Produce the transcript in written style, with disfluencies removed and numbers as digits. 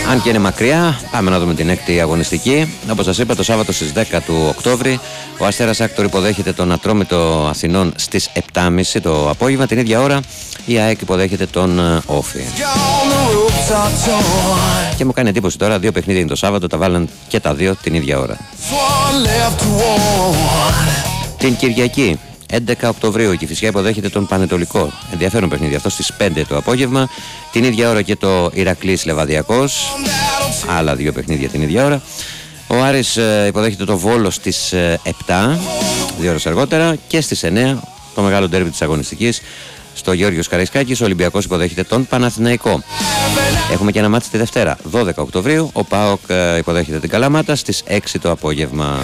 Αν και είναι μακριά, πάμε να δούμε την έκτη αγωνιστική. Όπως σας είπα, το Σάββατο στις 10 του Οκτώβρη, ο Αστέρας Άκτορ υποδέχεται τον Ατρόμητο Αθηνών στις 7.30 το απόγευμα. Την ίδια ώρα η ΑΕΚ υποδέχεται τον Όφη. Και μου κάνει εντύπωση τώρα, δύο παιχνίδια είναι το Σάββατο, τα βάλαν και τα δύο την ίδια ώρα. Την Κυριακή, 11 Οκτωβρίου, η Κηφισιά υποδέχεται τον Πανετολικό. Ενδιαφέρον παιχνίδι αυτό στις 5 το απόγευμα. Την ίδια ώρα και το Ηρακλής Λεβαδιακός. Άλλα δύο παιχνίδια την ίδια ώρα. Ο Άρης υποδέχεται το Βόλο στις 7, 2 ώρες αργότερα. Και στις 9 το μεγάλο ντέρμπι της αγωνιστικής στο Γεώργιος Καραϊσκάκης. Ο Ολυμπιακός υποδέχεται τον Παναθηναϊκό. Έχουμε και ένα μάτι τη Δευτέρα, 12 Οκτωβρίου. Ο ΠΑΟΚ υποδέχεται την Καλαμάτα στις 6 το απόγευμα.